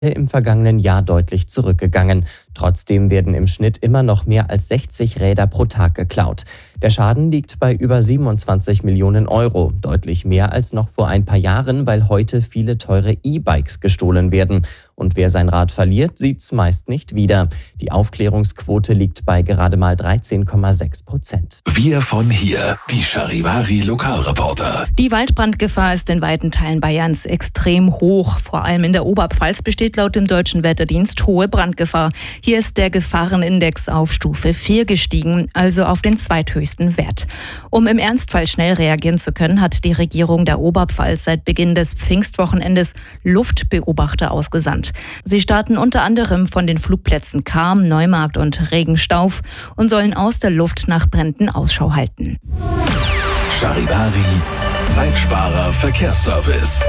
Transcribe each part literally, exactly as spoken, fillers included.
im vergangenen Jahr deutlich zurückgegangen. Trotzdem werden im Schnitt immer noch mehr als sechzig Räder pro Tag geklaut. Der Schaden liegt bei über siebenundzwanzig Millionen Euro, deutlich mehr als noch vor ein paar Jahren, weil heute viele teure E-Bikes gestohlen werden. Und wer sein Rad verliert, sieht's meist nicht wieder. Die Aufklärungsquote liegt bei gerade mal dreizehn Komma sechs Prozent. Wir von hier, die Charivari Lokalreporter. Die Waldbrandgefahr ist in weiten Teilen Bayerns extrem hoch. Vor allem in der Oberpfalz besteht laut dem Deutschen Wetterdienst hohe Brandgefahr. Hier ist der Gefahrenindex auf Stufe vier gestiegen, also auf den zweithöchsten Wert. Um im Ernstfall schnell reagieren zu können, hat die Regierung der Oberpfalz seit Beginn des Pfingstwochenendes Luftbeobachter ausgesandt. Sie starten unter anderem von den Flugplätzen Cham, Neumarkt und Regenstauf und sollen aus der Luft nach Bränden Ausschau halten. Charivari, Zeitsparer Verkehrsservice.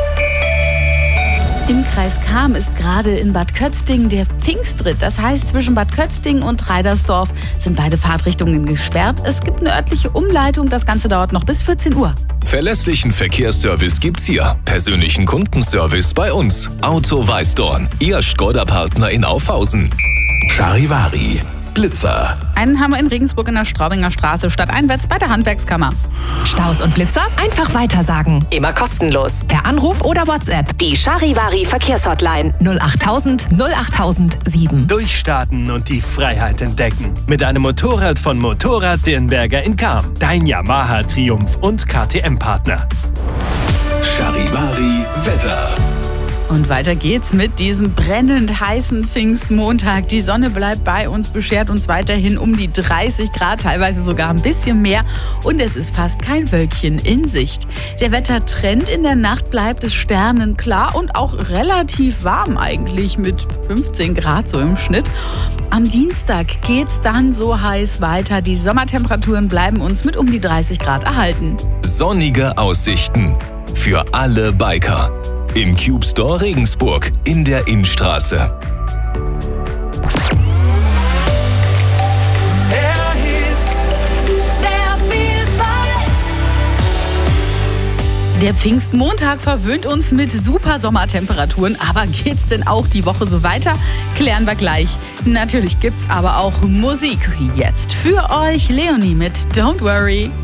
Im Kreis Cham ist gerade in Bad Kötzting der Pfingstritt. Das heißt, zwischen Bad Kötzting und Reidersdorf sind beide Fahrtrichtungen gesperrt. Es gibt eine örtliche Umleitung. Das Ganze dauert noch bis vierzehn Uhr. Verlässlichen Verkehrsservice gibt's hier. Persönlichen Kundenservice bei uns. Auto Weißdorn, Ihr Skoda-Partner in Aufhausen. Charivari, Blitzer. Einen haben wir in Regensburg in der Straubinger Straße stadteinwärts bei der Handwerkskammer. Staus und Blitzer einfach weitersagen. Immer kostenlos. Per Anruf oder WhatsApp. Die Charivari Verkehrshotline null achttausend null achttausend sieben. Durchstarten und die Freiheit entdecken. Mit einem Motorrad von Motorrad Dirnberger in Cham. Dein Yamaha Triumph und K T M-Partner. Charivari Wetter. Und weiter geht's mit diesem brennend heißen Pfingstmontag. Die Sonne bleibt bei uns, beschert uns weiterhin um die dreißig Grad, teilweise sogar ein bisschen mehr. Und es ist fast kein Wölkchen in Sicht. Der Wettertrend in der Nacht bleibt es sternenklar und auch relativ warm eigentlich mit fünfzehn Grad so im Schnitt. Am Dienstag geht's dann so heiß weiter. Die Sommertemperaturen bleiben uns mit um die dreißig Grad erhalten. Sonnige Aussichten für alle Biker. Im Cube Store Regensburg in der Innstraße. Der Pfingstmontag verwöhnt uns mit super Sommertemperaturen. Aber geht's denn auch die Woche so weiter? Klären wir gleich. Natürlich gibt's aber auch Musik. Jetzt für euch Leonie mit Don't Worry.